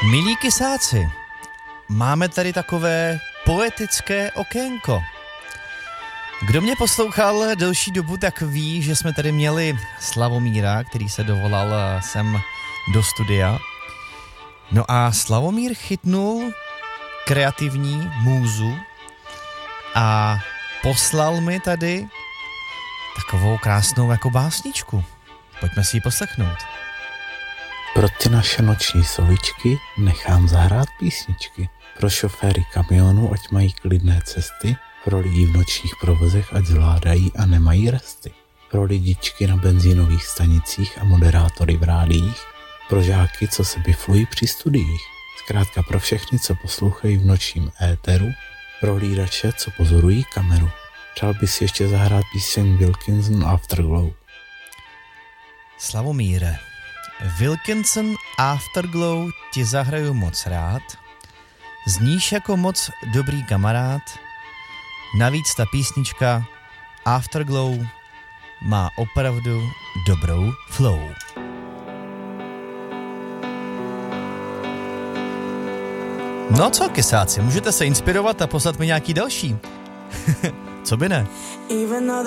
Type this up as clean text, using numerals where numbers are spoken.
Milí kysáci, máme tady takové poetické okénko. Kdo mě poslouchal delší dobu, tak ví, že jsme tady měli Slavomíra, který se dovolal sem do studia. No a Slavomír chytnul kreativní můzu a poslal mi tady takovou krásnou jako básničku. Pojďme si ji poslechnout. Pro ty naše noční sovičky nechám zahrát písničky. Pro šoféry kamionů, ať mají klidné cesty. Pro lidi v nočních provozech, ať zvládají a nemají resty. Pro lidičky na benzínových stanicích a moderátory v rádiích. Pro žáky, co se biflují při studiích. Zkrátka pro všechny, co poslouchají v nočním éteru. Pro hlídače, co pozorují kameru. Přál by si ještě zahrát píseň Wilkinson Afterglow. Slavomíre, Wilkinson Afterglow ti zahraju moc rád. Zníš jako moc dobrý kamarád. Navíc ta písnička Afterglow má opravdu dobrou flow. No co, kysáci, můžete se inspirovat a poslat mi nějaký další? Co by ne?